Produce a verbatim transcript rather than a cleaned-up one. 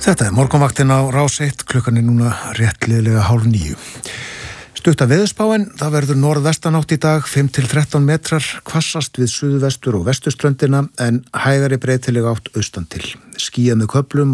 Þetta er morgunvaktin á Rás eitt, klukkan er núna réttliðlega hálf níu. Stutta veðurspáin, það verður norðvestanátt í dag, fimm til þrettán metrar, hvassast við suðvestur og vesturströndina en hægari breytileg átt austan til. Skýjað með köflum